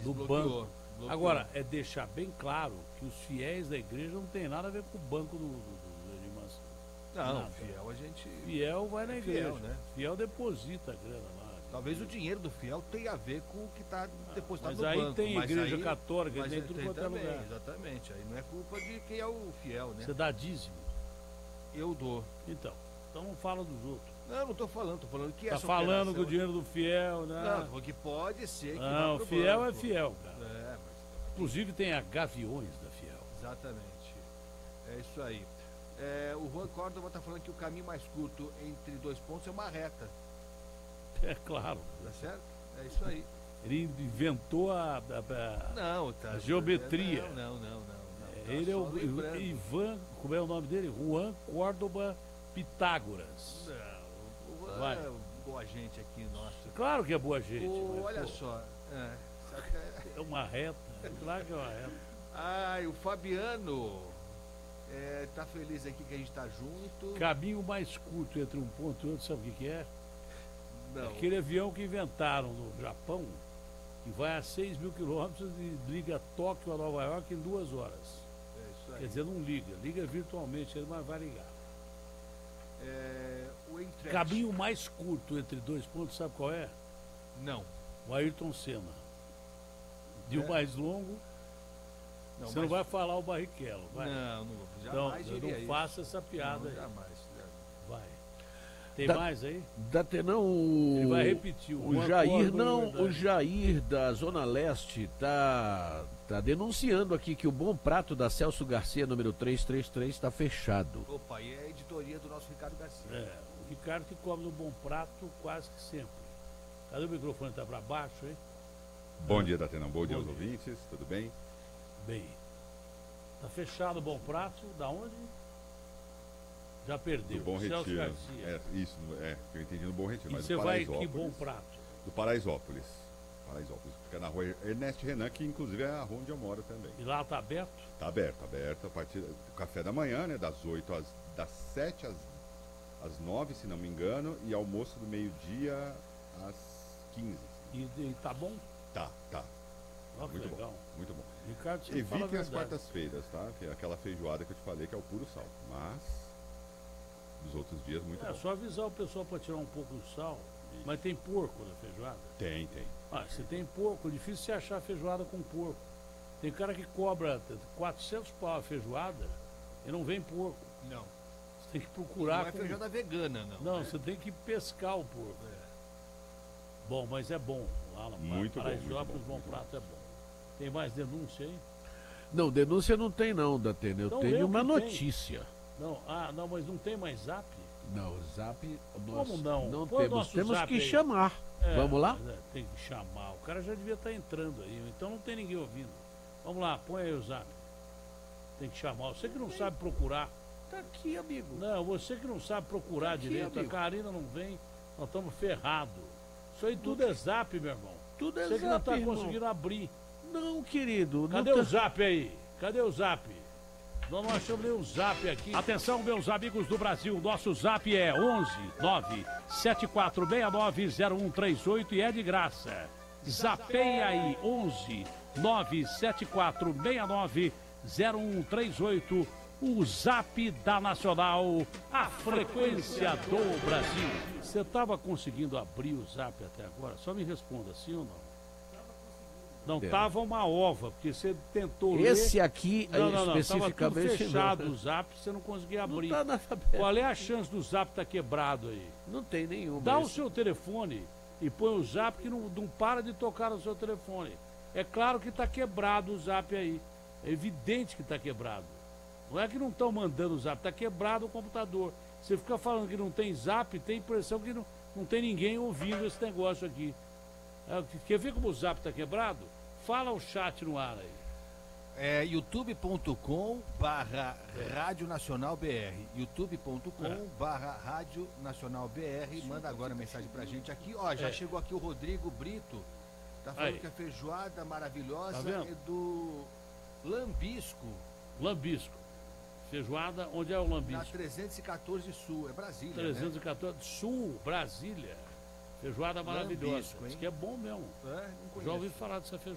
do bloqueou. banco. Agora, é deixar bem claro que os fiéis da igreja não tem nada a ver com o banco do Edir Macedo. Não, Nada. fiel a gente... Fiel vai na igreja. Fiel, né? Fiel deposita a grana lá. Talvez o dinheiro do fiel tenha a ver com o que está depositado Mas no aí banco. tem igreja aí, católica, mas tem tudo quanto é também, lugar. exatamente. Aí não é culpa de quem é o fiel, né? Você dá dízimo. Eu dou. Então não fala dos outros. Não estou falando, estou falando que Tá essa falando operação- com o dinheiro do fiel, né? Não, que pode ser que Não, vá pro fiel banco. é fiel, cara. É, mas... Inclusive tem a Gaviões da Fiel. Exatamente. É isso aí. O Juan Córdoba está falando que o caminho mais curto entre 2 pontos é uma reta. É claro. Tá certo? É isso aí. Ele inventou Não, tá. a geometria. Não. Tá Ele é só o lembrando. Ivan, como é o nome dele? Juan Córdoba Pitágoras. Não, o Juan Vai. é boa gente aqui, nossa. Claro que é boa gente. mas, Olha pô, só. É uma reta. Claro que é uma reta. Ai, o Fabiano tá feliz aqui que a gente tá junto. Caminho mais curto entre um ponto e outro, sabe o que é? Não. Aquele avião que inventaram no Japão, que vai a 6 mil quilômetros e liga Tóquio a Nova York em 2 horas. É isso aí. Quer dizer, não liga virtualmente, mas vai ligar. O Entrete. Caminho mais curto entre 2 pontos, sabe qual é? Não. O Ayrton Senna. E o mais longo, você não mas- vai falar o Barrichello. Vai. Não, Então, jamais diria não isso. faça essa piada Não, aí. jamais. Vai. Tem Da- mais aí? Datenão, Ele vai repetir. o Juan Jair, Córdoba, não, verdade. o Jair da Zona Leste tá denunciando aqui que o Bom Prato da Celso Garcia, número 333, está fechado. Opa, e é a editoria do nosso Ricardo Garcia. O Ricardo que come no Bom Prato quase que sempre. Cadê o microfone? Tá para baixo, hein? Bom dia, Datenão. Bom dia aos dia. ouvintes, tudo bem? Bem. Tá fechado o Bom Prato, da onde? Já perdeu. Do Bom Celso Retiro. Garcia. Isso, eu entendi no Bom Retiro, E mas você do vai Paraisópolis. que Bom Prato? Do Paraisópolis. Paraisópolis. Fica na rua Ernesto Renan, que inclusive é a rua onde eu moro também. E lá tá aberto? Tá aberto, a partir do café da manhã, né? Das 7 às 9, se não me engano, e almoço do meio-dia às 15. E tá bom? Tá. Ó, que Muito legal. bom, muito bom. Ricardo, você fala a Evitem as verdade. quartas-feiras, tá? Que é aquela feijoada que eu te falei que é o puro sal. Mas, dos outros dias, muito É bom. só avisar o pessoal para tirar um pouco do sal. Mas tem porco na feijoada? Tem. Se tem porco, é difícil você achar feijoada com porco. Tem cara que cobra 400 pau a feijoada e não vem porco. Não. Você tem que procurar. Não é feijoada vegana, não. Não, você tem que pescar o porco. Bom, mas é bom. Lá no Muito bom, Paraisópolis, muito bom, Bom Prato é bom. Tem mais denúncia aí? Não, denúncia não tem não, Datena. Eu Então, tenho eu uma que tenho. notícia. Não, mas não tem mais zap? Não, o Zap nós Como não? Põe o temos. nosso Temos Zap que aí. chamar. Vamos lá? Mas tem que chamar. O cara já devia estar entrando aí, então não tem ninguém ouvindo. Vamos lá, põe aí o zap. Tem que chamar. Você que não sabe procurar. Tá aqui, amigo. Não, você que não sabe procurar Aqui, direito. amigo. A Karina não vem, nós estamos ferrados. Isso aí tudo é zap, meu irmão. Tudo é Você que não Zap, está irmão. conseguindo abrir. Não, querido. Cadê não o zap aí? Cadê o zap? Nós não achamos nem o zap aqui. Atenção, meus amigos do Brasil. Nosso zap é 11 9 7469 0138 e é de graça. Zapeia aí 11 9 7469 0138. O zap da Nacional, a frequência do Brasil. Você estava conseguindo abrir o zap até agora? Só me responda, sim ou não? Não estava uma ova, porque você tentou ler. Esse aqui, Não, tava tudo especificamente, fechado não. o zap, você não conseguia Não abrir. tá nada aberto. Qual é a chance do zap estar quebrado aí? Não tem nenhuma. Dá o Esse- seu telefone e põe o zap que não para de tocar no seu telefone. É claro que está quebrado o zap aí. É evidente que está quebrado. Não é que não estão mandando o zap, está quebrado o computador. Você fica falando que não tem zap, tem impressão que não tem ninguém ouvindo esse negócio aqui. Quer ver como o zap está quebrado? Fala o chat no ar aí. É youtube.com/barra Rádio Nacional BR. youtube.com/barra Rádio Nacional BR. Manda agora a mensagem pra gente aqui. Ó, já chegou aqui o Rodrigo Brito. Tá falando Aí. que a feijoada maravilhosa Tá vendo? é do Lambisco, Lambisco. Feijoada, onde é o na Lambisco? 314 Sul. É Brasília, né? 314, Sul, Brasília. Feijoada maravilhosa. Lambisco, hein? Diz que é bom mesmo. É, não Já conheço. ouvi falar dessa feijoada.